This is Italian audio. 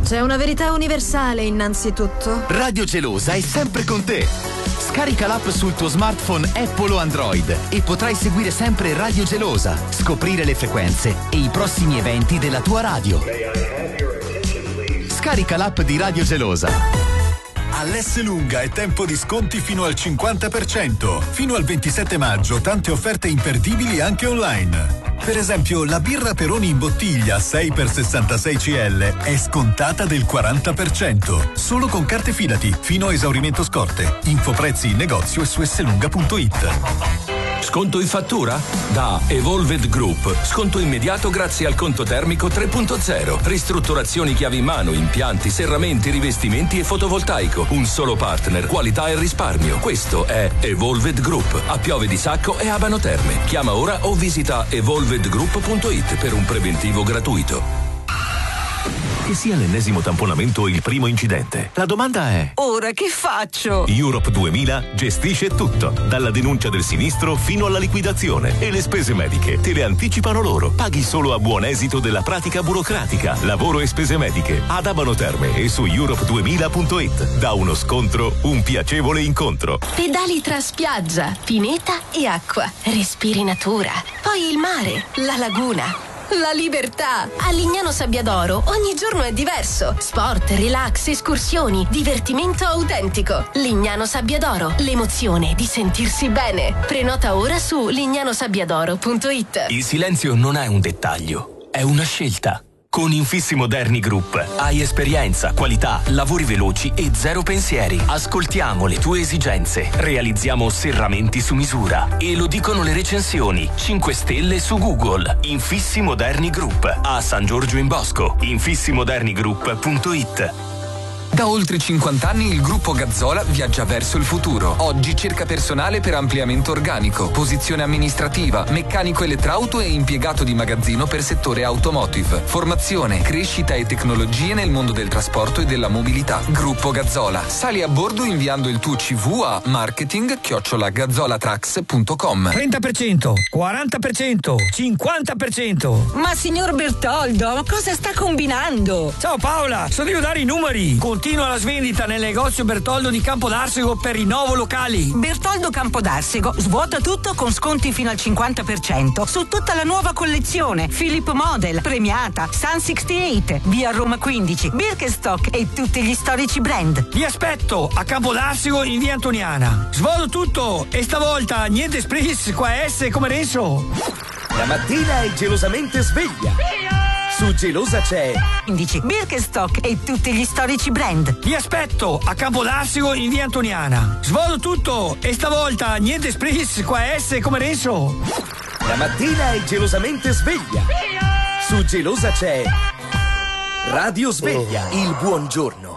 C'è una verità universale innanzitutto. Radio Gelosa è sempre con te. Scarica l'app sul tuo smartphone Apple o Android e potrai seguire sempre Radio Gelosa, scoprire le frequenze e i prossimi eventi della tua radio. Scarica l'app di Radio Gelosa. All'Esselunga è tempo di sconti fino al 50%. Fino al 27 maggio tante offerte imperdibili anche online. Per esempio, la birra Peroni in bottiglia 6x66 CL è scontata del 40%. Solo con carte Fidati, fino a esaurimento scorte. Info prezzi in negozio e su esselunga.it. Sconto in fattura? Da Evolved Group. Sconto immediato grazie al conto termico 3.0. Ristrutturazioni chiavi in mano, impianti, serramenti, rivestimenti e fotovoltaico. Un solo partner, qualità e risparmio. Questo è Evolved Group. A Piove di Sacco e Abano Terme. Chiama ora o visita evolvedgroup.it per un preventivo gratuito. Che sia l'ennesimo tamponamento o il primo incidente, la domanda è: ora che faccio? Europe 2000 gestisce tutto, dalla denuncia del sinistro fino alla liquidazione, e le spese mediche te le anticipano loro. Paghi solo a buon esito della pratica burocratica. Lavoro e spese mediche ad Abano Terme e su europe2000.it. Da uno scontro un piacevole incontro. Pedali tra spiaggia, pineta e acqua. Respiri natura, poi il mare, la laguna. La libertà! A Lignano Sabbiadoro ogni giorno è diverso. Sport, relax, escursioni, divertimento autentico. Lignano Sabbiadoro, l'emozione di sentirsi bene. Prenota ora su lignanosabbiadoro.it. Il silenzio non è un dettaglio, è una scelta. Con Infissi Moderni Group hai esperienza, qualità, lavori veloci e zero pensieri. Ascoltiamo le tue esigenze, realizziamo serramenti su misura e lo dicono le recensioni. 5 stelle su Google. Infissi Moderni Group a San Giorgio in Bosco. infissimodernigroup.it. Da oltre 50 anni il gruppo Gazzola viaggia verso il futuro. Oggi cerca personale per ampliamento organico, posizione amministrativa, meccanico elettrauto e impiegato di magazzino per settore automotive. Formazione, crescita e tecnologie nel mondo del trasporto e della mobilità. Gruppo Gazzola. Sali a bordo inviando il tuo CV a marketing@gazzolatrax.com. 30%, 40%, 50%. Ma signor Bertoldo, cosa sta combinando? Ciao Paola, sono io a dare i numeri. Continua la svendita nel negozio Bertoldo di Campodarsego per rinnovo locali. Bertoldo Campodarsego svuota tutto con sconti fino al 50% su tutta la nuova collezione Philip Model, Premiata, Sun 68, via Roma 15, Birkenstock e tutti gli storici brand. Vi aspetto a Campodarsego in via Antoniana. Svolo tutto e stavolta niente spritz, qua S come Renzo. La mattina è gelosamente sveglia. Su Gelosa c'è 15, Birkenstock e tutti gli storici brand. Vi aspetto a Campodarsego in via Antoniana. Svolo tutto e stavolta niente spritz, qua S come Renzo. La mattina è gelosamente sveglia. Su Gelosa c'è Radio Sveglia, il buongiorno.